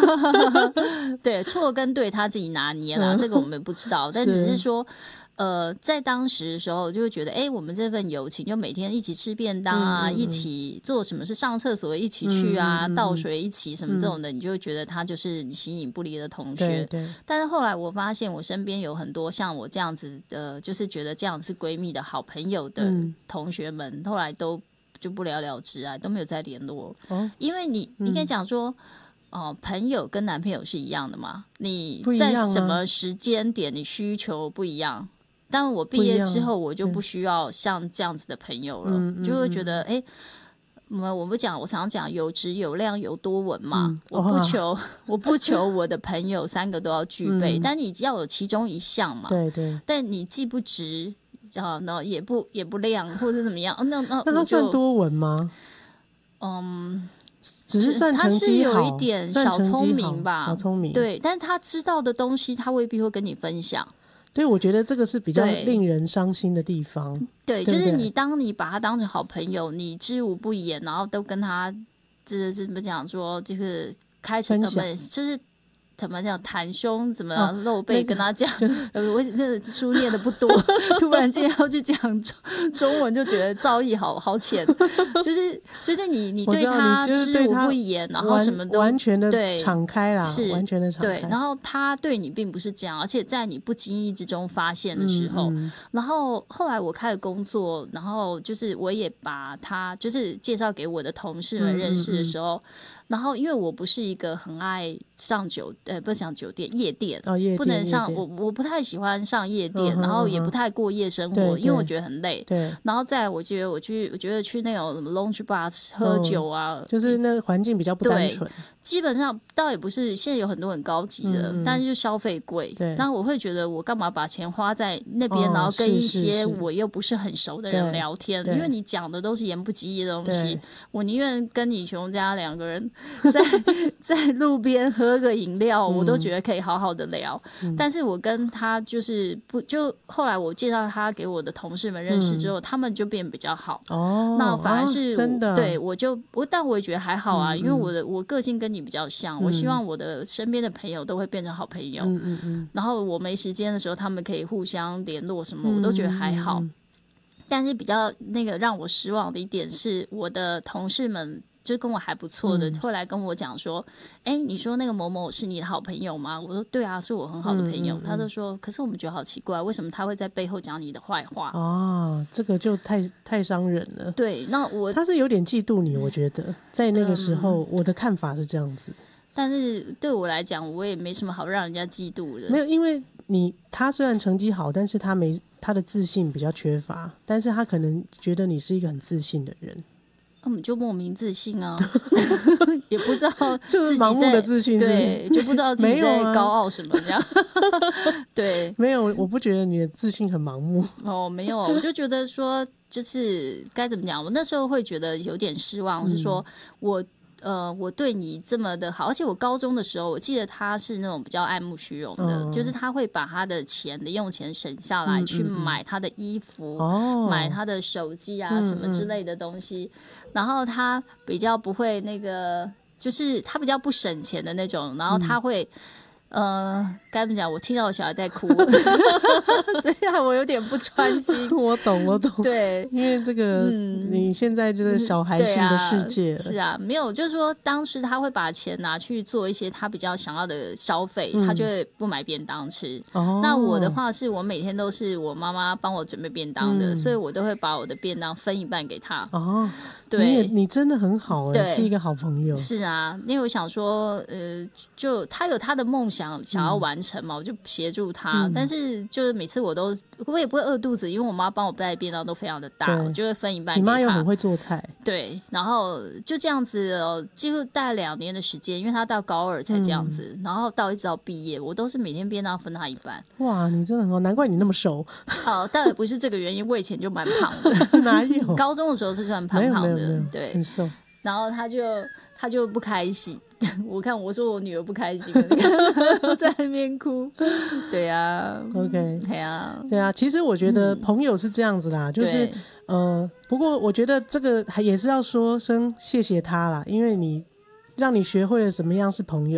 对，错跟对他自己拿捏啦，这个我们也不知道，但只是说在当时的时候就会觉得我们这份友情就每天一起吃便当啊，一起做什么事，上厕所一起去啊，倒水一起什么这种的，你就会觉得他就是你形影不离的同学。 对， 但是后来我发现我身边有很多像我这样子的，就是觉得这样是闺蜜的好朋友的同学们，后来都就不了了之啊，都没有再联络。因为你应该讲说朋友跟男朋友是一样的嘛，你在什么时间点你需求不一样，但我毕业之后我就不需要像这样子的朋友了，就会觉得我常常讲有质有量有多稳嘛，我不求我的朋友3个都要具备，但你要有其中一项嘛， 对， 但你既不值也不亮或者怎么样，那他算多稳吗？只是算成绩好， 他是有一点小聪明吧， 小聪明， 对，但他知道的东西他未必会跟你分享。 对，我觉得这个是比较令人伤心的地方。 对，就是当你把他当成好朋友，你知无不言，然后都跟他怎么讲说，就是开诚就是怎么讲袒胸怎么露背跟他讲，我这书念的不多，突然间要去讲中文，就觉得造诣好浅，就是你对他知无不言，然后什么都完全的敞开啦，是完全的敞开。 对，然后他对你并不是这样，而且在你不经意之中发现的时候，然后后来我开始工作，然后就是我也把他就是介绍给我的同事们认识的时候。然后因为我不是一个很爱上不是讲酒店夜店，不能上我不太喜欢上夜店，然后也不太过夜生活，因为我觉得很累。 对， 然后再来我觉得去那种什么 lounge bar 喝酒啊， 就是那个环境比较不单纯。 基本上倒也不是，现在有很多很高级的，但是就消费贵。那我会觉得我干嘛把钱花在那边，然后跟一些我又不是很熟的人聊天，因为你讲的都是言不及义的东西，我宁愿跟你穷家2个人在路边喝个饮料，我都觉得可以好好的聊。但是我跟他就是就后来我介绍他给我的同事们认识之后，他们就变比较好。那反而是真的对但我也觉得还好啊，因为我个性跟你比较像，我希望我的身边的朋友都会变成好朋友。然后我没时间的时候，他们可以互相联络什么，我都觉得还好。但是比较让我失望的一点是，我的同事们就跟我还不错的，后来跟我讲说，你说那个某某是你的好朋友吗？我说对啊，是我很好的朋友。他就说，可是我们觉得好奇怪，为什么他会在背后讲你的坏话？ 这个就太伤人了。 对，那他是有点嫉妒你，我觉得在那个时候，我的看法是这样子。 但是对我来讲，我也没什么好让人家嫉妒的。 没有，因为他虽然成绩好，但是他的自信比较缺乏，但是他可能觉得你是一个很自信的人。 就莫名自信啊，也不知道就是盲目的自信， 对，就不知道自己在高傲什么这样。对， 没有，我不觉得你的自信很盲目。 没有，我就觉得说，就是该怎么讲，我那时候会觉得有点失望，是说我对你这么的好，而且我高中的时候，我记得他是那种比较爱慕虚荣的，就是他会把他的零用钱省下来去买他的衣服，买他的手机啊什么之类的东西，然后他比较不会就是他比较不省钱的那种，然后他会该怎么讲？我听到我小孩在哭，所以我有点不专心。 我懂。 对， 因为这个，你现在就是小孩性的世界。 是啊，没有，就是说当时他会把钱拿去做一些他比较想要的消费，他就会不买便当吃。那我的话是我每天都是我妈妈帮我准备便当的，所以我都会把我的便当分一半给他。对， 你真的很好，是一个好朋友。 是啊，因为我想说，就他有他的梦想要完成嘛，我就协助他。但是就是每次我也不会饿肚子，因为我妈帮我带便当都非常的大，我就会分一半给他。 你妈又很会做菜， 对，然后就这样子，几乎大概2年的时间，因为他到高2才这样子，然后一直到毕业，我都是每天便当分他一半。 哇，你真的很好，难怪你那么瘦。 但也不是这个原因，我以前就蛮胖的。 哪有？ 高中的时候是算胖胖的，对， 很瘦。 然后他就不开心，我说我女儿不开心，在那边哭。对啊 ，OK， 对啊， 其实我觉得朋友是这样子啦，就是不过我觉得这个也是要说声谢谢他啦，因为让你学会了什么样是朋友。